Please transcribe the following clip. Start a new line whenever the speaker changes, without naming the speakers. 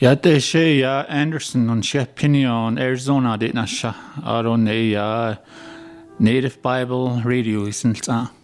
Ja, det sé ja Anderson an sé Pinion Arizona dit na se ar on é Native Bible Radio is an